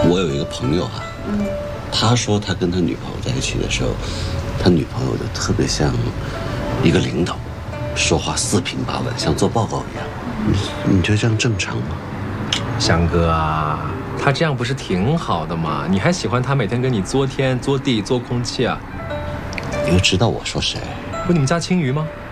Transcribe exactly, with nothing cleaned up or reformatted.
我有一个朋友啊，嗯，他说他跟他女朋友在一起的时候，他女朋友就特别像一个领导，说话四平八稳，像做报告一样。你你觉得这样正常吗？ 翔哥啊，他这样不是挺好的吗？你还喜欢他每天跟你作天作地作空气啊？ 你又知道我说谁？ 不，你们家青鱼吗？